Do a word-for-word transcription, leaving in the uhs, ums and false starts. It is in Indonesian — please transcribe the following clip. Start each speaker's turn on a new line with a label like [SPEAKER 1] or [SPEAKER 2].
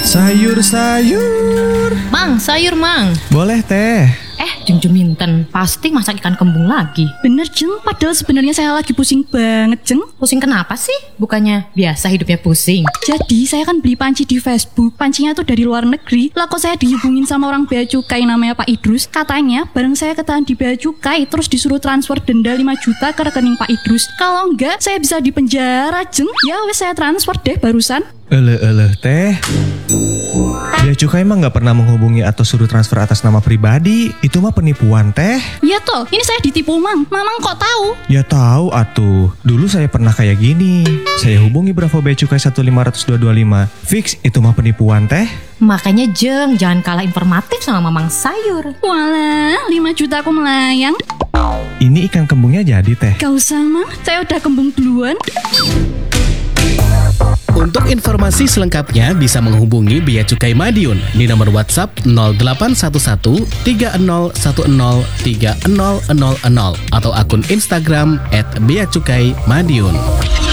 [SPEAKER 1] Sayur-sayur.
[SPEAKER 2] Mang, sayur mang.
[SPEAKER 1] Boleh teh.
[SPEAKER 2] Eh, Jeng Juminten, pasti masak ikan kembung lagi.
[SPEAKER 3] Bener Jeng, padahal sebenarnya saya lagi pusing banget Jeng.
[SPEAKER 2] Pusing kenapa sih? Bukannya biasa hidupnya pusing.
[SPEAKER 3] Jadi saya kan beli panci di Facebook. Pancinya tuh dari luar negeri. Lah kok saya dihubungin sama orang bea cukai namanya Pak Idrus. Katanya bareng saya ketahuan di bea cukai terus disuruh transfer denda lima juta ke rekening Pak Idrus. Kalau enggak saya bisa dipenjara Jeng. Ya wes saya transfer deh barusan.
[SPEAKER 1] Eleh-eleh teh. Bea cukai mah nggak pernah menghubungi atau suruh transfer atas nama pribadi. Itu mah penipuan teh.
[SPEAKER 3] Ya toh, ini saya ditipu Mang. Mamang kok tahu?
[SPEAKER 1] Ya tahu atuh. Dulu saya pernah kayak gini. Saya hubungi Bravo Bea Cukai satu lima nol nol dua dua lima. Fix itu mah penipuan teh.
[SPEAKER 2] Makanya Jeng, jangan kalah informatif sama Mamang Sayur.
[SPEAKER 3] Walah, lima juta aku melayang.
[SPEAKER 1] Ini ikan kembungnya jadi teh.
[SPEAKER 3] Gak usah Mang, saya udah kembung duluan.
[SPEAKER 4] Untuk informasi selengkapnya bisa menghubungi Bea Cukai Madiun di nomor WhatsApp nol delapan satu satu tiga nol satu nol tiga nol nol nol atau akun Instagram et bea cukai madiun.